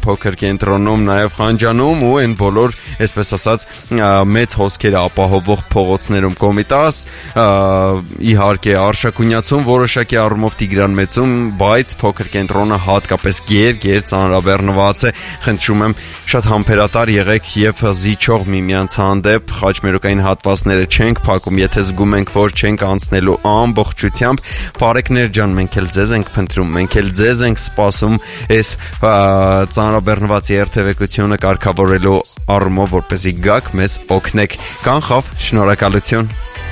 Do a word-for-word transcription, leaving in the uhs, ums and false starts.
փոքր կենտրոնում, նաև Խանջանում ու այն բոլոր, այսպես ասած, մեծ հոսքերը ապահովող փողոցներում Կոմիտաս, իհարկե Արշակունյացում որոշակի առումով Տիգրան Մեծում, բայց փոքր կենտրոնը հատկապես գեր, գեր ծանրաբեռնված է, խնդրում եմ շատ համբերատար եղեք եւ զիջող միմյանց հանդեպ, խաչմերուկային հատվածները չենք փակում, եթե զգում ենք, որ չենք անցնելու ամբողջությամբ, բարեկներ ջան, մենք էլ ձեզ ենք փնտրում, մենք էլ ձեզ ենք սպասում այս ծանրաբեռնված երթևեկությունը կարգավորելու առումով, որպեսզի գաք մեզ օգնեք, կանխավ, շնորհակալություն։